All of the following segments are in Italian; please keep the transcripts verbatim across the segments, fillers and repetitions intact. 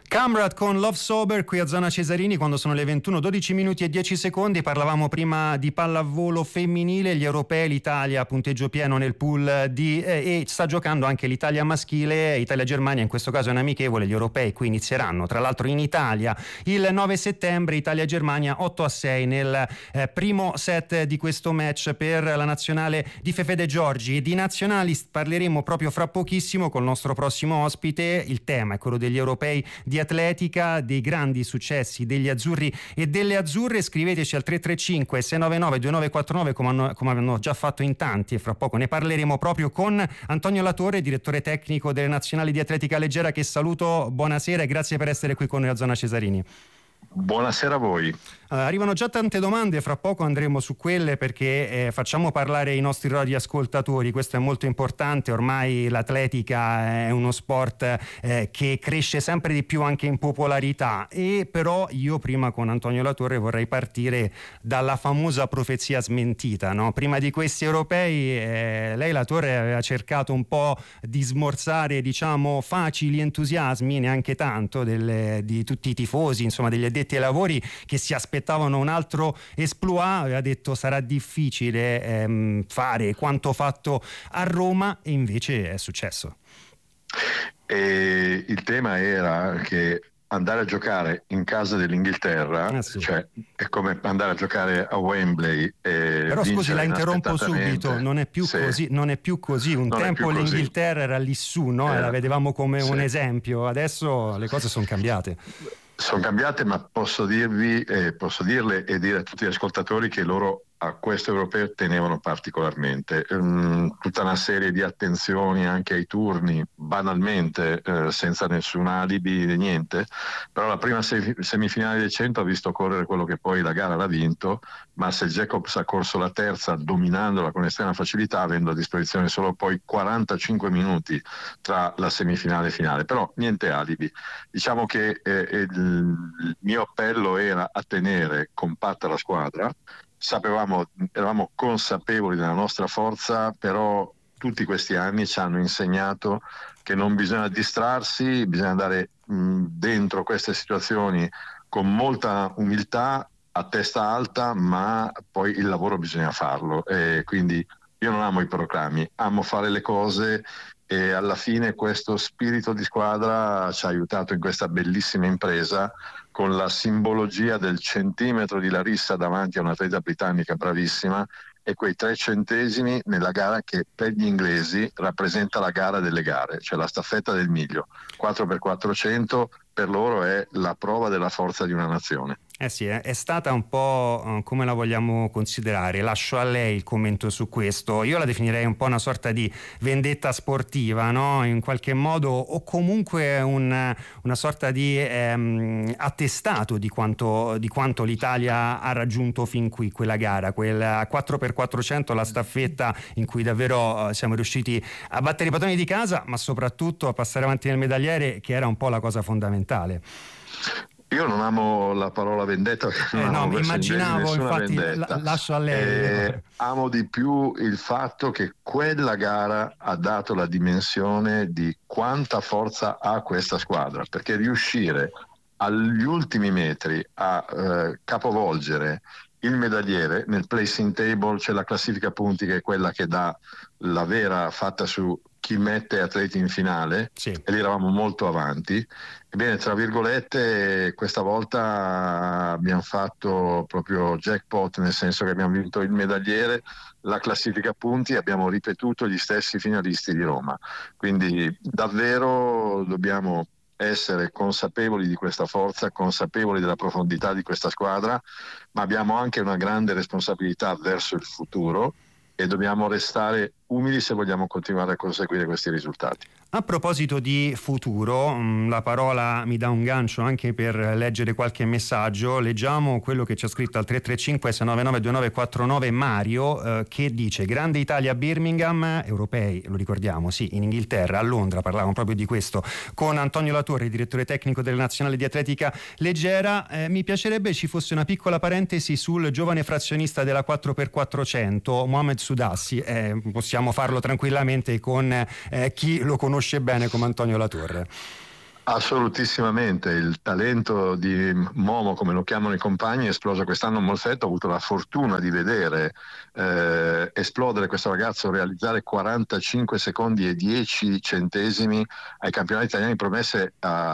Camrat con Love Sober qui a Zona Cesarini quando sono le ventuno dodici minuti e dieci secondi. Parlavamo prima di pallavolo femminile, gli europei, l'Italia punteggio pieno nel pool di, eh, e sta giocando anche l'Italia maschile, Italia-Germania, in questo caso è un amichevole, gli europei qui inizieranno tra l'altro in Italia il nove settembre, Italia-Germania otto a sei nel eh, primo set di questo match per la nazionale di Fefede Giorgi. E di nazionali parleremo proprio fra pochissimo col nostro prossimo ospite. Il tema è quello degli europei di atletica, dei grandi successi degli azzurri e delle azzurre. Scriveteci al tre tre cinque sei nove nove due nove quattro nove come hanno, come hanno già fatto in tanti, e fra poco ne parleremo proprio con Antonio Latorre, direttore tecnico delle nazionali di atletica leggera, che saluto. Buonasera e grazie per essere qui con noi a Zona Cesarini. Buonasera a voi. Uh, arrivano già tante domande, fra poco andremo su quelle perché eh, facciamo parlare i nostri radioascoltatori, questo è molto importante. Ormai l'atletica è uno sport eh, che cresce sempre di più anche in popolarità, e però io prima con Antonio Latorre vorrei partire dalla famosa profezia smentita, no? Prima di questi europei eh, lei, Latorre, aveva cercato un po' di smorzare, diciamo, facili entusiasmi, neanche tanto, delle, di tutti i tifosi, insomma degli addetti ai lavori che si aspettavano un altro exploit. Aveva detto sarà difficile ehm, fare quanto fatto a Roma, e invece è successo. E il tema era che andare a giocare in casa dell'Inghilterra, ah, sì. cioè è come andare a giocare a Wembley e però scusi, la interrompo subito, non è più sì. così, non è più così. Un non tempo l'Inghilterra era lì su, no? Eh, e la vedevamo come sì. un esempio. Adesso le cose sono cambiate. Sono cambiate, ma posso dirvi, eh, posso dirle e dire a tutti gli ascoltatori che loro a questo europeo tenevano particolarmente. Um, tutta una serie di attenzioni anche ai turni, banalmente, eh, senza nessun alibi né niente, però la prima se- semifinale del cento ha visto correre quello che poi la gara l'ha vinto, Marcel Jacobs ha corso la terza dominandola con estrema facilità, avendo a disposizione solo poi quarantacinque minuti tra la semifinale e finale, però niente alibi. Diciamo che eh, il, il mio appello era a tenere compatta la squadra. Sapevamo, eravamo consapevoli della nostra forza, però tutti questi anni ci hanno insegnato che non bisogna distrarsi, bisogna andare mh, dentro queste situazioni con molta umiltà, a testa alta, ma poi il lavoro bisogna farlo. E quindi io non amo i proclami, amo fare le cose, e alla fine questo spirito di squadra ci ha aiutato in questa bellissima impresa, con la simbologia del centimetro di Larissa davanti a un'atleta britannica bravissima, e quei tre centesimi nella gara che per gli inglesi rappresenta la gara delle gare, cioè la staffetta del miglio. quattro per quattrocento per loro è la prova della forza di una nazione. Eh sì, è stata un po' uh, come la vogliamo considerare. Lascio a lei il commento su questo. Io la definirei un po' una sorta di vendetta sportiva, no? In qualche modo, o comunque un, una sorta di ehm, attestato di quanto, di quanto l'Italia ha raggiunto fin qui, quella gara, quel quattro per quattrocento, la staffetta in cui davvero uh, siamo riusciti a battere i padroni di casa, ma soprattutto a passare avanti nel medagliere, che era un po' la cosa fondamentale. Io non amo la parola vendetta, eh, no, mi immaginavo, infatti vendetta. La, lascio a lei. Eh, amo di più il fatto che quella gara ha dato la dimensione di quanta forza ha questa squadra, perché riuscire agli ultimi metri a eh, capovolgere il medagliere, nel placing table c'è la classifica punti che è quella che dà la vera fatta su chi mette atleti in finale, sì. E lì eravamo molto avanti. Ebbene, tra virgolette, questa volta abbiamo fatto proprio jackpot, nel senso che abbiamo vinto il medagliere, la classifica punti, e abbiamo ripetuto gli stessi finalisti di Roma. Quindi davvero dobbiamo essere consapevoli di questa forza, consapevoli della profondità di questa squadra, ma abbiamo anche una grande responsabilità verso il futuro, e dobbiamo restare umili se vogliamo continuare a conseguire questi risultati. A proposito di futuro, la parola mi dà un gancio anche per leggere qualche messaggio. Leggiamo quello che ci ha scritto al tre tre cinque sei nove nove due nove quattro nove Mario, eh, che dice: Grande Italia a Birmingham, europei, lo ricordiamo, sì, in Inghilterra, a Londra, parlavamo proprio di questo con Antonio Latorre, direttore tecnico delle nazionali di atletica leggera. Eh, mi piacerebbe ci fosse una piccola parentesi sul giovane frazionista della quattro per quattrocento, Mohamed Sudassi. Eh, possiamo farlo tranquillamente con eh, chi lo conosce bene come Antonio Latorre. Assolutissimamente, il talento di Momo, come lo chiamano i compagni, è esploso quest'anno a Molfetta. Ho avuto la fortuna di vedere eh, esplodere questo ragazzo, realizzare quarantacinque secondi e dieci centesimi ai campionati italiani promesse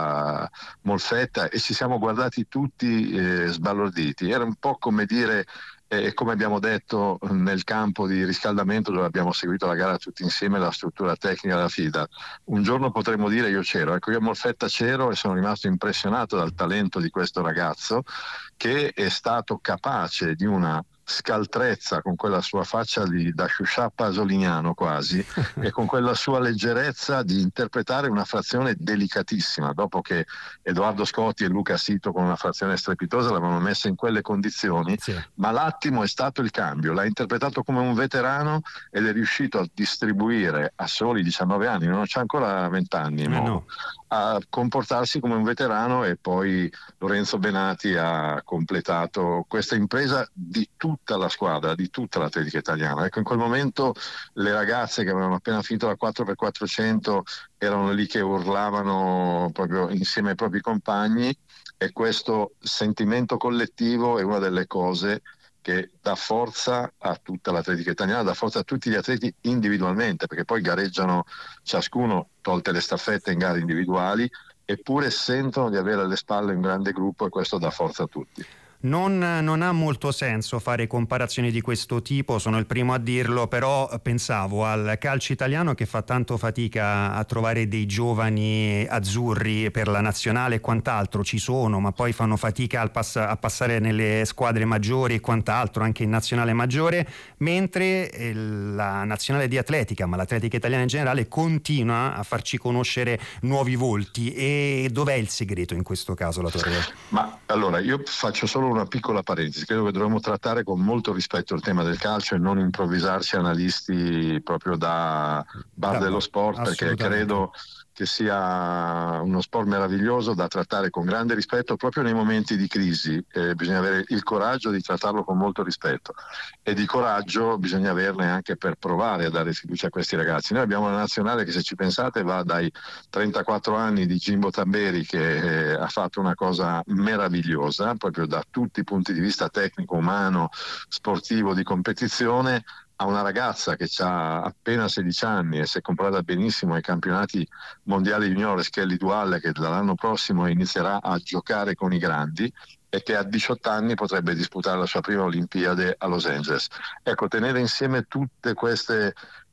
a Molfetta, e ci siamo guardati tutti eh, sbalorditi. Era un po' come dire, e come abbiamo detto nel campo di riscaldamento dove abbiamo seguito la gara tutti insieme, la struttura tecnica della FIDA, un giorno potremmo dire io c'ero. Ecco, io a Molfetta c'ero e sono rimasto impressionato dal talento di questo ragazzo, che è stato capace di una scaltrezza, con quella sua faccia di, da Sciuscià Pasoliniano quasi, e con quella sua leggerezza di interpretare una frazione delicatissima, dopo che Edoardo Scotti e Luca Sito con una frazione strepitosa l'avevano messa in quelle condizioni, sì. Ma l'attimo è stato il cambio, l'ha interpretato come un veterano ed è riuscito a distribuire a soli diciannove anni, non c'ha ancora venti anni, eh no? No. A comportarsi come un veterano, e poi Lorenzo Benati ha completato questa impresa di tutta la squadra, di tutta l'atletica italiana. Ecco, in quel momento le ragazze che avevano appena finito la quattro per quattrocento erano lì che urlavano proprio insieme ai propri compagni, e questo sentimento collettivo è una delle cose che dà forza a tutta l'atletica italiana, dà forza a tutti gli atleti individualmente, perché poi gareggiano ciascuno, tolte le staffette, in gare individuali, eppure sentono di avere alle spalle un grande gruppo, e questo dà forza a tutti. Non, non ha molto senso fare comparazioni di questo tipo, sono il primo a dirlo, però pensavo al calcio italiano che fa tanto fatica a trovare dei giovani azzurri per la nazionale e quant'altro. Ci sono, ma poi fanno fatica al pass- a passare nelle squadre maggiori e quant'altro, anche in nazionale maggiore, mentre la nazionale di atletica, ma l'atletica italiana in generale, continua a farci conoscere nuovi volti. E dov'è il segreto in questo caso, La Torre? Ma allora, io faccio solo una piccola parentesi. Credo che dovremmo trattare con molto rispetto il tema del calcio e non improvvisarci analisti proprio da bar da dello sport, perché credo che sia uno sport meraviglioso da trattare con grande rispetto proprio nei momenti di crisi. Eh, bisogna avere il coraggio di trattarlo con molto rispetto, e di coraggio bisogna averne anche per provare a dare fiducia a questi ragazzi. Noi abbiamo una nazionale che, se ci pensate, va dai trentaquattro anni di Jimbo Tamberi, che eh, ha fatto una cosa meravigliosa proprio da tutti i punti di vista tecnico, umano, sportivo, di competizione, a una ragazza che ha appena sedici anni e si è comprata benissimo ai campionati mondiali juniores, Kelly Dualle, che dall'anno prossimo inizierà a giocare con i grandi e che a diciotto anni potrebbe disputare la sua prima Olimpiade a Los Angeles. Ecco, tenere insieme tutte queste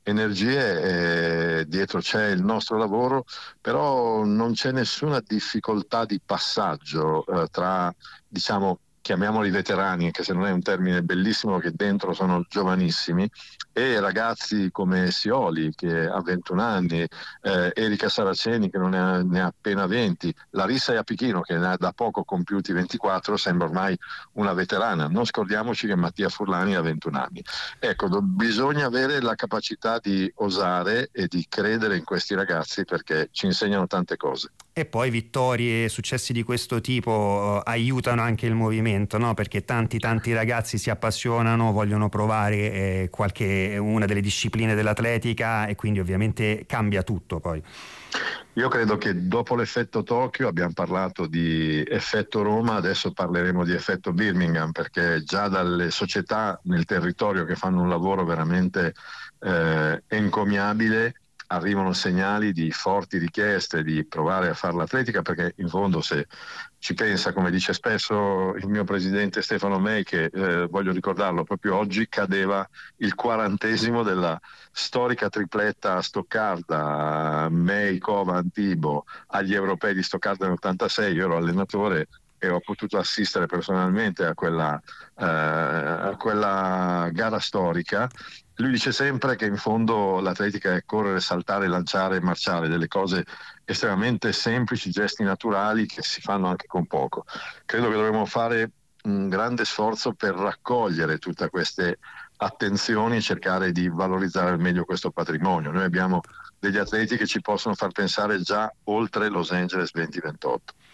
energie, eh, dietro c'è il nostro lavoro, però non c'è nessuna difficoltà di passaggio eh, tra, diciamo, chiamiamoli veterani, anche se non è un termine bellissimo, che dentro sono giovanissimi, e ragazzi come Sioli, che ha ventuno anni, eh, Erika Saraceni, che non ha, ne ha appena venti, Larissa Iapichino, che ne ha da poco compiuti ventiquattro, sembra ormai una veterana. Non scordiamoci che Mattia Furlani ha ventuno anni. Ecco, do, bisogna avere la capacità di osare e di credere in questi ragazzi, perché ci insegnano tante cose. E poi vittorie e successi di questo tipo uh, aiutano anche il movimento, no? Perché tanti tanti ragazzi si appassionano, vogliono provare eh, qualche una delle discipline dell'atletica, e quindi ovviamente cambia tutto poi. Io credo che dopo l'effetto Tokyo, abbiamo parlato di effetto Roma, adesso parleremo di effetto Birmingham, perché già dalle società nel territorio che fanno un lavoro veramente eh, encomiabile arrivano segnali di forti richieste di provare a fare l'atletica, perché in fondo, se ci pensa, come dice spesso il mio presidente Stefano May, che eh, voglio ricordarlo, proprio oggi cadeva il quarantesimo della storica tripletta Stoccarda, May, Cova, Antibo, agli europei di Stoccarda nell'ottantasei. Io ero allenatore e ho potuto assistere personalmente a quella, eh, a quella gara storica. Lui dice sempre che in fondo l'atletica è correre, saltare, lanciare, marciare, delle cose estremamente semplici, gesti naturali che si fanno anche con poco. Credo che dovremmo fare un grande sforzo per raccogliere tutte queste attenzioni e cercare di valorizzare al meglio questo patrimonio. Noi abbiamo degli atleti che ci possono far pensare già oltre Los Angeles duemilaventotto.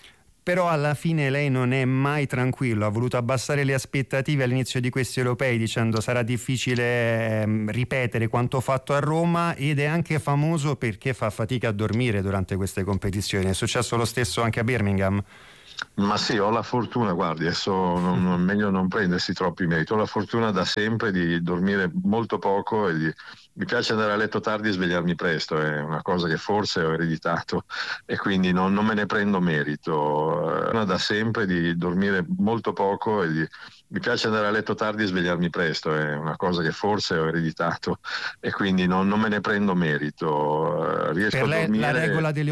Però alla fine lei non è mai tranquillo, ha voluto abbassare le aspettative all'inizio di questi europei dicendo sarà difficile ehm, ripetere quanto fatto a Roma, ed è anche famoso perché fa fatica a dormire durante queste competizioni. È successo lo stesso anche a Birmingham? Ma sì, ho la fortuna, guardi, adesso non, non, meglio non prendersi troppi meriti, ho la fortuna da sempre di dormire molto poco e di, mi piace andare a letto tardi e svegliarmi presto, è una cosa che forse ho ereditato e quindi non, non me ne prendo merito, eh, da sempre di dormire molto poco e di, mi piace andare a letto tardi e svegliarmi presto, è una cosa che forse ho ereditato e quindi non, non me ne prendo merito, eh, riesco Per a lei dormire. la regola delle